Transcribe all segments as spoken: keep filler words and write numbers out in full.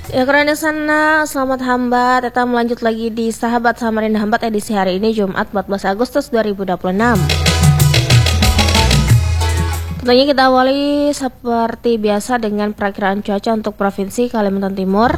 Ya keren di sana, selamat hambat. Kita melanjut lagi di Sahabat Samarinda Hambat edisi hari ini Jumat empat belas Agustus dua ribu dua puluh enam. Tentunya kita awali seperti biasa dengan perakiraan cuaca untuk Provinsi Kalimantan Timur.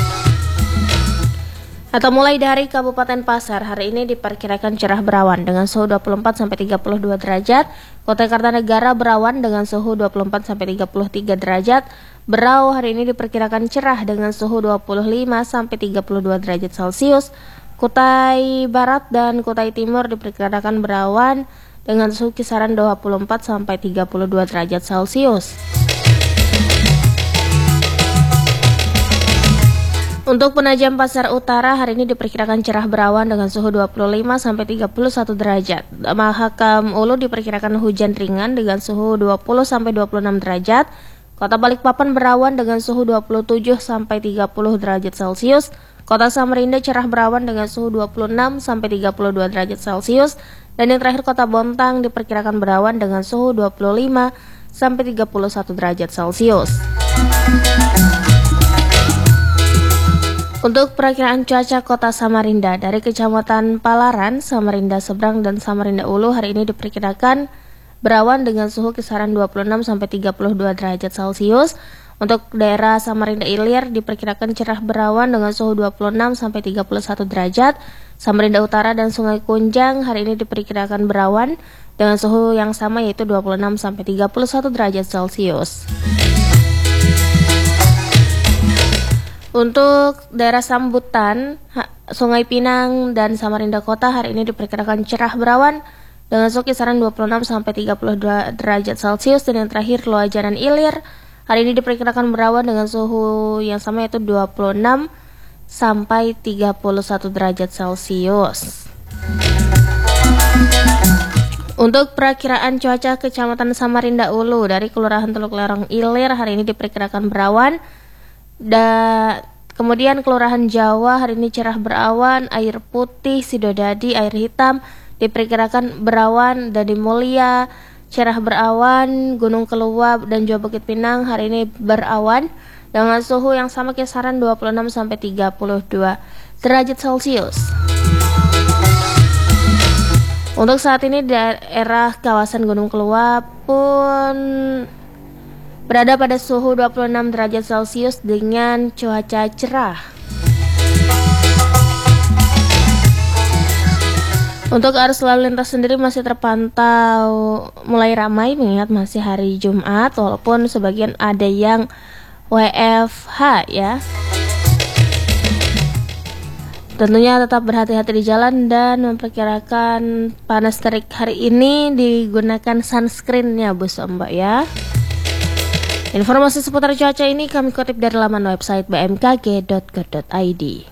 Atau mulai dari Kabupaten Pasar, hari ini diperkirakan cerah berawan dengan suhu dua puluh empat sampai tiga puluh dua derajat. Kota Kartanegara berawan dengan suhu dua puluh empat sampai tiga puluh tiga derajat. Berau hari ini diperkirakan cerah dengan suhu dua puluh lima sampai tiga puluh dua derajat Celcius. Kutai Barat dan Kutai Timur diperkirakan berawan dengan suhu kisaran dua puluh empat sampai tiga puluh dua derajat Celcius. Untuk Penajam Pasar Utara hari ini diperkirakan cerah berawan dengan suhu dua puluh lima sampai tiga puluh satu derajat. Mahakam Ulu diperkirakan hujan ringan dengan suhu dua puluh sampai dua puluh enam derajat. Kota Balikpapan berawan dengan suhu dua puluh tujuh sampai tiga puluh derajat Celcius. Kota Samarinda cerah berawan dengan suhu dua puluh enam sampai tiga puluh dua derajat Celcius. Dan yang terakhir Kota Bontang diperkirakan berawan dengan suhu dua puluh lima sampai tiga puluh satu derajat Celcius. Untuk perakiraan cuaca Kota Samarinda dari Kecamatan Palaran, Samarinda Seberang dan Samarinda Ulu hari ini diperkirakan berawan dengan suhu kisaran dua puluh enam sampai tiga puluh dua derajat Celcius. Untuk daerah Samarinda Ilir diperkirakan cerah berawan dengan suhu dua puluh enam sampai tiga puluh satu derajat. Samarinda Utara dan Sungai Kunjang hari ini diperkirakan berawan dengan suhu yang sama yaitu dua puluh enam sampai tiga puluh satu derajat Celcius. Untuk daerah Sambutan, Sungai Pinang dan Samarinda Kota hari ini diperkirakan cerah berawan dengan suhu kisaran dua puluh enam sampai tiga puluh dua derajat Celcius. Dan yang terakhir Loajanan Ilir hari ini diperkirakan berawan dengan suhu yang sama yaitu dua puluh enam sampai tiga puluh satu derajat Celcius. Untuk perakiraan cuaca Kecamatan Samarinda Ulu dari Kelurahan Teluk Lerong Ilir hari ini diperkirakan berawan. Da, kemudian Kelurahan Jawa hari ini cerah berawan, Air Putih, Sidodadi, Air Hitam diperkirakan berawan, Dadi Mulia cerah berawan, Gunung Keluap dan Jawa Bukit Pinang hari ini berawan dengan suhu yang sama kisaran dua puluh enam sampai tiga puluh dua derajat Celcius. Untuk saat ini daerah kawasan Gunung Keluap pun berada pada suhu dua puluh enam derajat Celcius dengan cuaca cerah. Untuk arus lalu lintas sendiri masih terpantau mulai ramai mengingat masih hari Jumat, walaupun sebagian ada yang W F H ya. Tentunya tetap berhati-hati di jalan dan memperkirakan panas terik hari ini digunakan sunscreen ya bos mbak ya. Informasi seputar cuaca ini kami kutip dari laman website b m k g dot go dot i d.